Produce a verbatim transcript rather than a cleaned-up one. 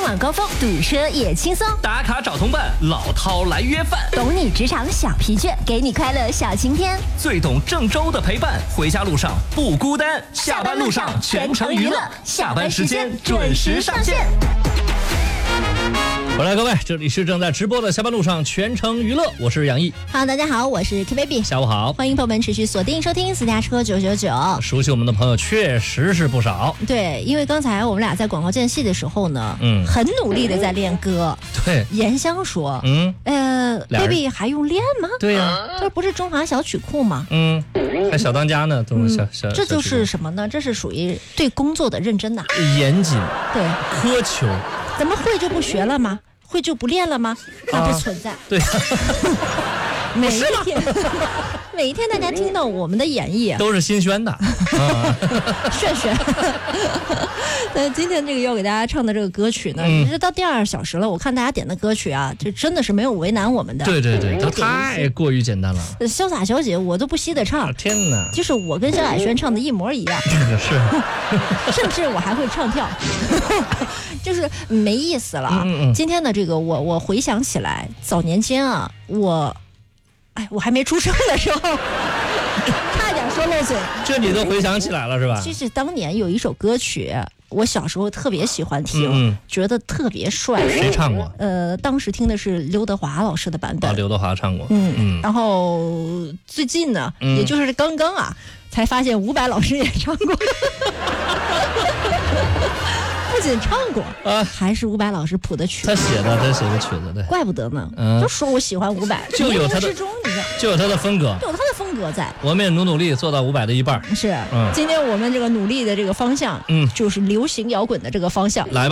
晚高峰堵车也轻松， 打卡找同伴，老饕来约饭， 懂你职场小疲倦，给你快乐小晴天， 最懂郑州的陪伴，回家路上不孤单，下班路上全程娱乐，下班时间准时上线。 回来各位，这里是正在直播的下班路上全程娱乐，我是杨毅。 Hello， 大家好，我是 K Baby， 下午好， 欢迎朋友们持续锁定收听私家车九九九。 熟悉我们的朋友确实是不少。 对，因为刚才我们俩在广告间隙的时候呢，嗯，很努力的在练歌。 对， 妍香说， 嗯， 呃 ，Baby 还用练吗？ 对呀、啊， 这不是中华小曲库吗？ 嗯，还小当家呢，中华小、嗯、小。 这就是什么呢？这是属于对工作的认真呐、 啊，严谨， 对， 苛求。 咱们会就不学了吗？会就不练了吗？那不存在。啊、 对， 每一天，每一天大家听到我们的演绎、啊， 都是新鲜的，啊、 炫炫。那今天这个要给大家唱的这个歌曲呢，嗯、这到第二小时了，我看大家点的歌曲啊，这真的是没有为难我们的。 对对对，都太过于简单了。 潇洒小姐，我都不稀得唱。 天哪！ 就是我跟萧亚轩唱的一模一样。 是， 甚至我还会唱跳，就是没意思了。嗯嗯，今天的这个我我回想起来，早年间啊，我，哎，我还没出生的时候，差点说漏嘴。 这你都回想起来了是吧？ 其实当年有一首歌曲，我小时候特别喜欢听，嗯嗯，觉得特别帅。 谁唱过？ 呃，当时听的是刘德华老师的版本。 啊，刘德华唱过。 嗯嗯。然后最近呢， 嗯、 也就是刚刚啊，才发现伍佰老师也唱过。不仅唱过啊，还是伍佰老师谱的曲子。 他写的，他写的曲子，对。 怪不得呢， 嗯， 就说我喜欢伍佰， 就有他的，就有他的风格， 有他的风格在。 我们也努努力做到伍佰的一半。 是，嗯，今天我们这个努力的这个方向，嗯，就是流行摇滚的这个方向。 来吧。